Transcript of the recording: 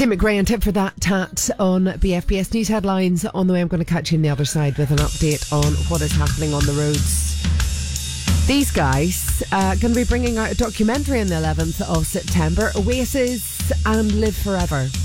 Tim McRae and Tip for that tat on BFBS News headlines. On the way, I'm going to catch you on the other side with an update on what is happening on the roads. These guys are going to be bringing out a documentary on the 11th of September, Oasis and Live Forever.